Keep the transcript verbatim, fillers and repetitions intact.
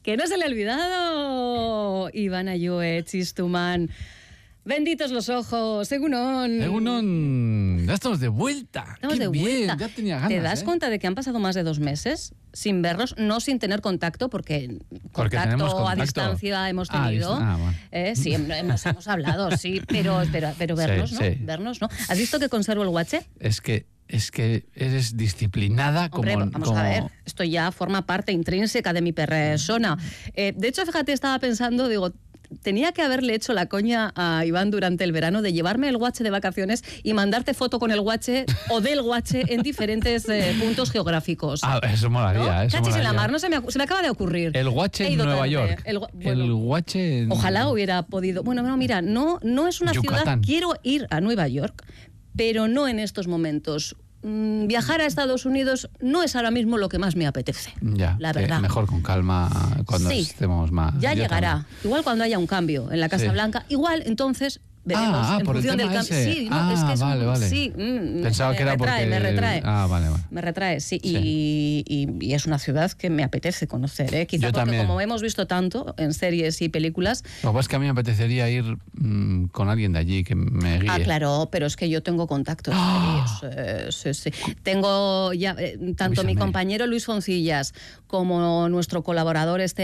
Que no se le ha olvidado. Iván Ayue, Chistuman. Benditos los ojos, Egunon. Egunon, ya estamos de vuelta. Estamos Qué de bien, vuelta. Ya tenía ganas. ¿Te das ¿eh? cuenta de que han pasado más de dos meses sin vernos, no sin tener contacto, porque, Porque contacto, contacto a distancia hemos Ah, tenido? ah, bueno. eh, sí, hemos, hemos hablado, sí, pero, pero, pero vernos, Sí, ¿no? sí. Vernos, ¿no? ¿Has visto que conservo el guache? Es que, es que eres disciplinada como... Hombre, vamos como... a ver, esto ya forma parte intrínseca de mi persona. Eh, de hecho, fíjate, estaba pensando, digo, tenía que haberle hecho la coña a Iván durante el verano de llevarme el guache de vacaciones y mandarte foto con el guache o del guache en diferentes eh, puntos geográficos. Ah, eso molaría, ¿No? eso Cachis en la molaría. mar, no se me, se me acaba de ocurrir. El guache He en ido Nueva tarde. York. El, gu- bueno, el guache en... Ojalá hubiera podido. Bueno, no, mira, no, no es una Yucatán. ciudad. Quiero ir a Nueva York, pero no en estos momentos. Mm, Viajar a Estados Unidos no es ahora mismo lo que más me apetece. Ya, la que verdad. mejor con calma cuando Sí. estemos más... Ya yo llegará. también. Igual cuando haya un cambio en la Casa Sí. Blanca, igual entonces veremos Ah, ah, en por el función del tema cambio. ese. Sí, no, Ah, es que es un- vale, vale. sí, mm, Pensaba me que era retrae, porque... me retrae. Ah, vale, vale. Me retrae, sí, Sí. Y, y- y es una ciudad que me apetece conocer, ¿eh? Quizá Yo porque también. como hemos visto tanto en series y películas. Lo que pasa es que a mí me apetecería ir mm, con alguien de allí que me guíe. Ah, claro, pero es que yo tengo contactos ¡Ah! serios. Eh, sí, sí. Tengo ya, eh, tanto mi Avísame. compañero Luis Foncillas como nuestro colaborador este